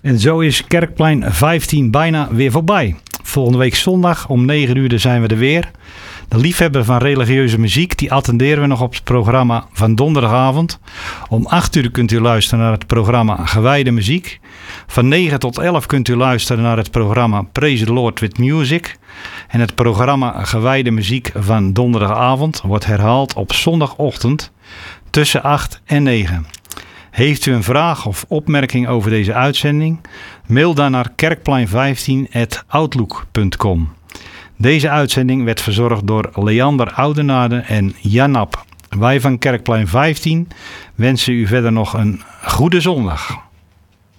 En zo is Kerkplein 15 bijna weer voorbij. Volgende week zondag om 9 uur zijn we er weer. De liefhebber van religieuze muziek, die attenderen we nog op het programma van donderdagavond. Om 8 uur kunt u luisteren naar het programma Gewijde Muziek. Van 9 tot 11 kunt u luisteren naar het programma Praise the Lord with Music. En het programma Gewijde Muziek van donderdagavond wordt herhaald op zondagochtend tussen 8 en 9. Heeft u een vraag of opmerking over deze uitzending? Mail dan naar kerkplein15@outlook.com. Deze uitzending werd verzorgd door Leander Oudenaarde en Jan Nap. Wij van Kerkplein 15 wensen u verder nog een goede zondag.